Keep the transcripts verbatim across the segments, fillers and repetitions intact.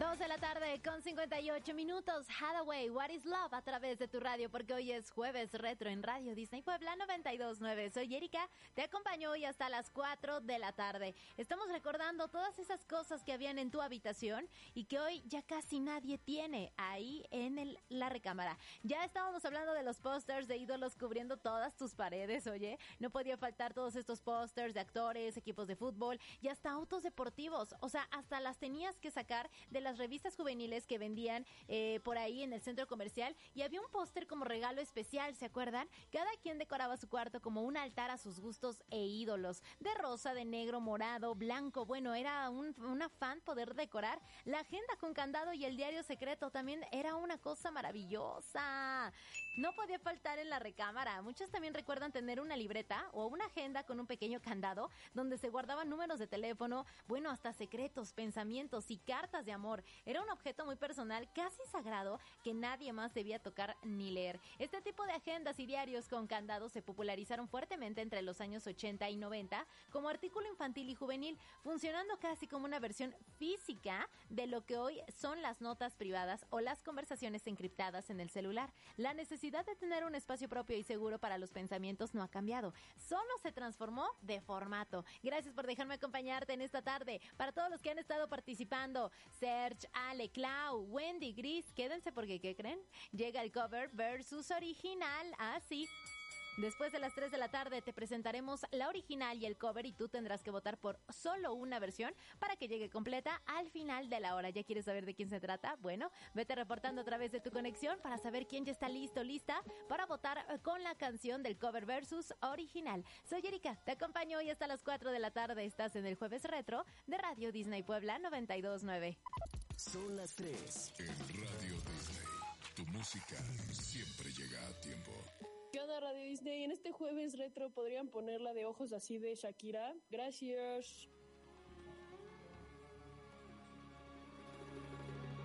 Dos de la tarde con cincuenta y ocho minutos. Hathaway, What is Love, a través de tu radio, porque hoy es jueves retro en Radio Disney Puebla noventa y dos punto nueve. Soy Erika, te acompaño hoy hasta las cuatro de la tarde. Estamos recordando todas esas cosas que habían en tu habitación y que hoy ya casi nadie tiene ahí en el, la recámara. Ya estábamos hablando de los pósters de ídolos cubriendo todas tus paredes, oye. No podía faltar todos estos pósters de actores, equipos de fútbol y hasta autos deportivos. O sea, hasta las tenías que sacar de las revistas juveniles que vendían eh, por ahí en el centro comercial, y había un póster como regalo especial, ¿se acuerdan? Cada quien decoraba su cuarto como un altar a sus gustos e ídolos, de rosa, de negro, morado, blanco. Bueno, era un, un afán poder decorar. La agenda con candado y el diario secreto también era una cosa maravillosa. No podía faltar en la recámara. Muchos también recuerdan tener una libreta o una agenda con un pequeño candado donde se guardaban números de teléfono, bueno, hasta secretos, pensamientos y cartas de amor. Era un objeto muy personal, casi sagrado, que nadie más debía tocar ni leer. Este tipo de agendas y diarios con candados se popularizaron fuertemente entre los años ochenta y noventa como artículo infantil y juvenil, funcionando casi como una versión física de lo que hoy son las notas privadas o las conversaciones encriptadas en el celular. La necesidad de tener un espacio propio y seguro para los pensamientos no ha cambiado, solo se transformó de formato. Gracias por dejarme acompañarte en esta tarde. Para todos los que han estado participando, Serge, Ale, Clau, Wendy, Gris, quédense porque, ¿qué creen? Llega el cover versus original, así. Después de las tres de la tarde te presentaremos la original y el cover, y tú tendrás que votar por solo una versión para que llegue completa al final de la hora. ¿Ya quieres saber de quién se trata? Bueno, vete reportando a través de tu conexión para saber quién ya está listo, lista para votar con la canción del cover versus original. Soy Erika, te acompaño hoy hasta las cuatro de la tarde. Estás en el Jueves Retro de Radio Disney Puebla noventa y dos punto nueve. Son las tres. En Radio Disney, tu música siempre llega a tiempo. ¿Qué onda, Radio Disney? En este Jueves Retro podrían ponerla de Ojos Así de Shakira. Gracias.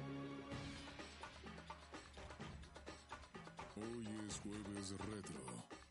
Hoy es Jueves Retro.